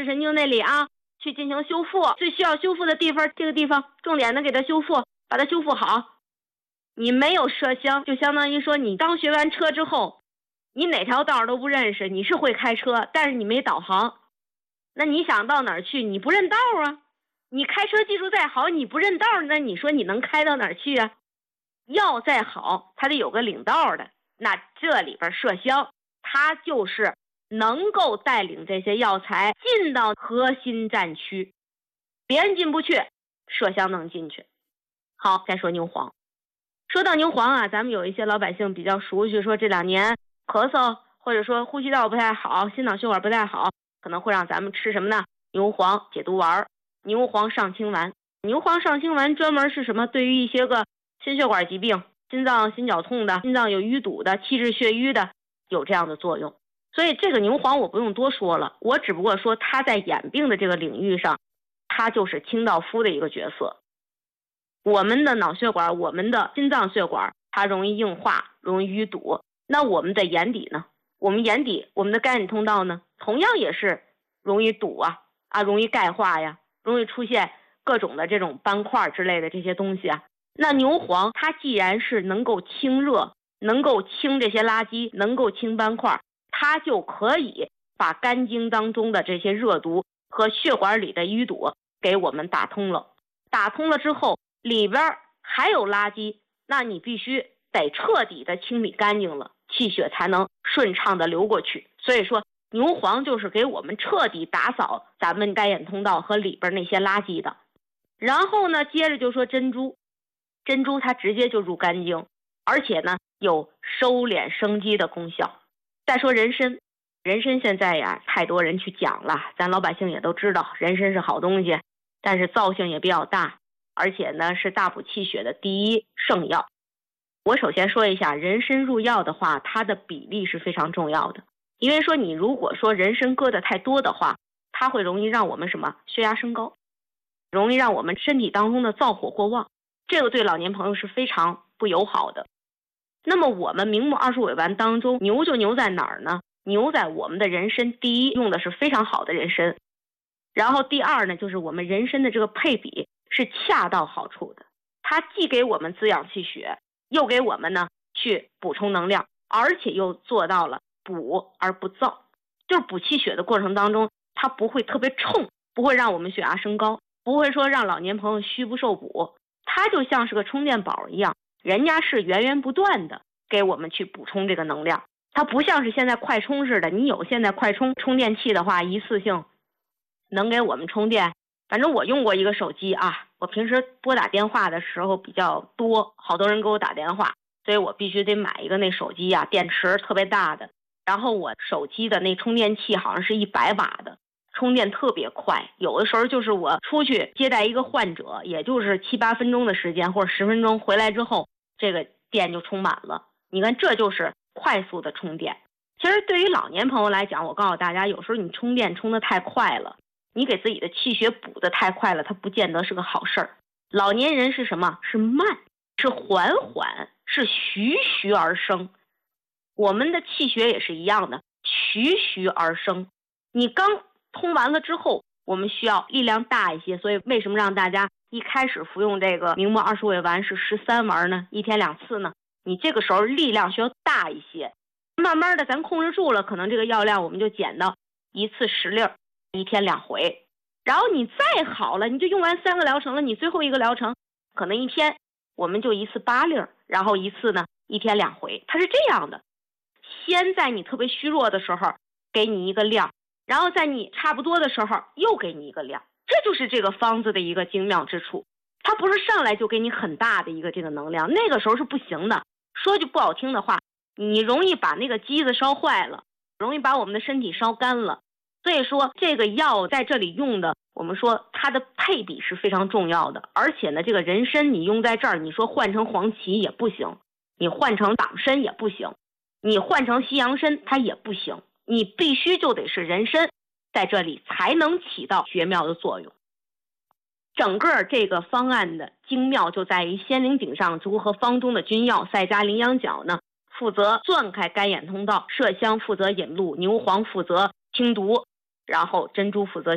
神经那里啊去进行修复，最需要修复的地方，这个地方重点的给它修复，把它修复好。你没有摄像，就相当于说你刚学完车之后，你哪条道都不认识，你是会开车，但是你没导航，那你想到哪儿去？你不认道啊！你开车技术再好，你不认道，那你说你能开到哪儿去啊？药再好，它得有个领道的。那这里边麝香，它就是能够带领这些药材进到核心战区，别人进不去，麝香能进去。好，再说牛黄。说到牛黄啊，咱们有一些老百姓比较熟悉，说这2年咳嗽或者说呼吸道不太好，心脑血管不太好，可能会让咱们吃什么呢？牛黄解毒丸、牛黄上清丸。牛黄上清丸专门是什么？对于一些个心血管疾病、心脏心绞痛的、心脏有淤堵的、气滞血瘀的，有这样的作用。所以这个牛黄我不用多说了，我只不过说它在眼病的这个领域上，它就是清道夫的一个角色。我们的脑血管，我们的心脏血管，它容易硬化，容易淤堵。那我们的眼底呢？我们眼底，我们的肝眼通道呢，同样也是容易堵啊，容易钙化呀，容易出现各种的这种斑块之类的这些东西啊。那牛黄它既然是能够清热，能够清这些垃圾，能够清斑块，它就可以把肝经当中的这些热毒和血管里的淤堵给我们打通了。打通了之后，里边还有垃圾，那你必须得彻底的清理干净了，气血才能顺畅的流过去。所以说牛黄就是给我们彻底打扫咱们肝眼通道和里边那些垃圾的。然后呢，接着就说珍珠。珍珠它直接就入肝经，而且呢有收敛生肌的功效。再说人参，人参现在呀太多人去讲了，咱老百姓也都知道人参是好东西，但是造性也比较大，而且呢是大补气血的第一圣药。我首先说一下，人参入药的话，它的比例是非常重要的。因为说你如果说人参搁的太多的话，它会容易让我们什么血压升高，容易让我们身体当中的燥火过旺，这个对老年朋友是非常不友好的。那么我们明目二十味丸当中，牛就牛在哪儿呢？牛在我们的人参，第一用的是非常好的人参，然后第二呢，就是我们人参的这个配比是恰到好处的，它既给我们滋养气血，又给我们呢去补充能量，而且又做到了补而不燥，就是补气血的过程当中，它不会特别冲，不会让我们血压升高，不会说让老年朋友虚不受补，它就像是个充电宝一样，人家是源源不断的给我们去补充这个能量。它不像是现在快充似的，你有现在快充充电器的话，一次性能给我们充电。反正我用过一个手机啊，我平时拨打电话的时候比较多，好多人给我打电话，所以我必须得买一个那手机啊，电池特别大的，然后我手机的那充电器好像是100瓦的，充电特别快，有的时候就是我出去接待一个患者，也就是7、8分钟的时间或者10分钟，回来之后这个电就充满了。你看这就是快速的充电。其实对于老年朋友来讲，我告诉大家，有时候你充电充得太快了，你给自己的气血补得太快了，它不见得是个好事儿。老年人是什么？是慢，是缓缓，是徐徐而生。我们的气血也是一样的，徐徐而生。你刚通完了之后，我们需要力量大一些，所以为什么让大家一开始服用这个明目二十味丸是13丸呢？一天2次呢？你这个时候力量需要大一些，慢慢的咱控制住了，可能这个药量我们就减到1次10粒，一天2回。然后你再好了，你就用完3个疗程了，你最后一个疗程可能一天我们就1次8粒，然后一次呢一天2回。它是这样的，先在你特别虚弱的时候给你一个量，然后在你差不多的时候又给你一个量，这就是这个方子的一个精妙之处。它不是上来就给你很大的一个这个能量，那个时候是不行的。说句不好听的话，你容易把那个机子烧坏了，容易把我们的身体烧干了。所以说这个药在这里用的，我们说它的配比是非常重要的。而且呢，这个人参你用在这儿，你说换成黄芪也不行，你换成党参也不行，你换成西洋参它也不行，你必须就得是人参，在这里才能起到绝妙的作用。整个这个方案的精妙就在于仙灵井上珠和方中的君药赛加羚羊角呢，负责钻开肝眼通道，麝香负责引路，牛黄负责清毒，然后珍珠负责